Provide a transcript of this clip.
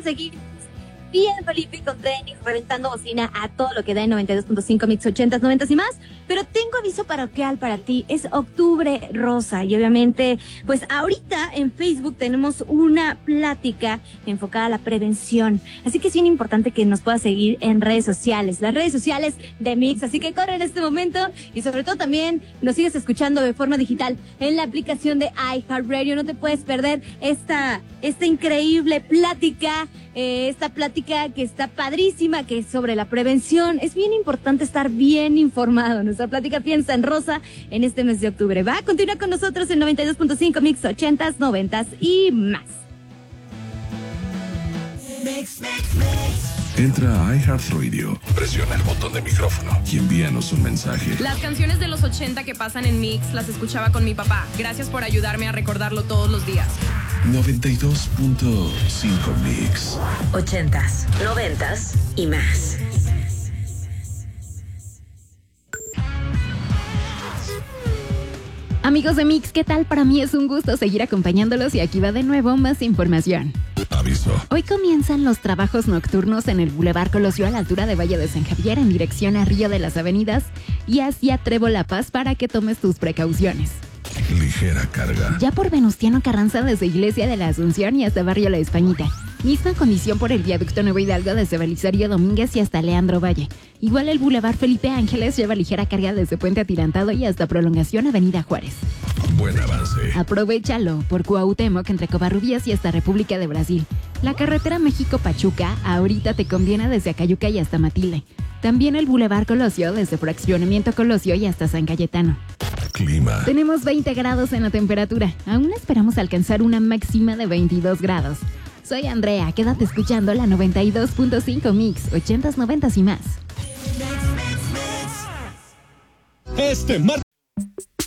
seguir bien, Felipe, con tenis, reventando bocina a todo lo que da en 92.5 Mix 80s, 90s y más. Pero tengo aviso parroquial para ti. Es Octubre Rosa y obviamente, pues ahorita en Facebook tenemos una plática enfocada a la prevención. Así que es bien importante que nos puedas seguir en redes sociales, las redes sociales de Mix. Así que corre en este momento y sobre todo también nos sigues escuchando de forma digital en la aplicación de iHeartRadio. No te puedes perder esta increíble plática. Esta plática que está padrísima, que es sobre la prevención. Es bien importante estar bien informado. Nuestra plática Piensa en Rosa en este mes de octubre. Va, continúa con nosotros en 92.5 Mix 80s, 90s y más. Entra a iHeartRadio, presiona el botón de micrófono y envíanos un mensaje. Las canciones de los 80 que pasan en Mix las escuchaba con mi papá. Gracias por ayudarme a recordarlo todos los días. 92.5 Mix. 80s, 90s y más. Amigos de Mix, ¿qué tal? Para mí es un gusto seguir acompañándolos y aquí va de nuevo más información. Aviso. Hoy comienzan los trabajos nocturnos en el Boulevard Colosio a la altura de Valle de San Javier en dirección a Río de las Avenidas y hacia Trevo La Paz para que tomes tus precauciones. Ligera carga. Ya por Venustiano Carranza desde Iglesia de la Asunción y hasta Barrio La Españita. Misma condición por el viaducto Nuevo Hidalgo desde Belisario Domínguez y hasta Leandro Valle. Igual el Boulevard Felipe Ángeles lleva ligera carga desde Puente Atirantado y hasta Prolongación Avenida Juárez. Buen avance. Aprovechalo por Cuauhtémoc entre Covarrubias y hasta República de Brasil. La carretera México-Pachuca ahorita te conviene desde Acayuca y hasta Matilde. También el Boulevard Colosio desde Fraccionamiento Colosio y hasta San Cayetano. Clima. Tenemos 20 grados en la temperatura. Aún esperamos alcanzar una máxima de 22 grados. Soy Andrea, quédate escuchando la 92.5 Mix, 80s, 90s y más. Este martes